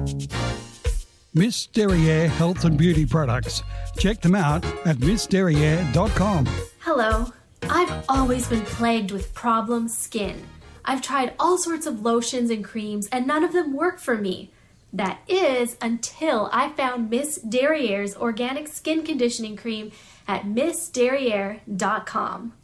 Miss Derriere Health and Beauty Products. Check them out at missderriere.com. Hello. I've always been plagued with problem skin. I've tried all sorts of lotions and creams and none of them work for me. That is until I found Miss Derriere's organic skin conditioning cream at missderriere.com.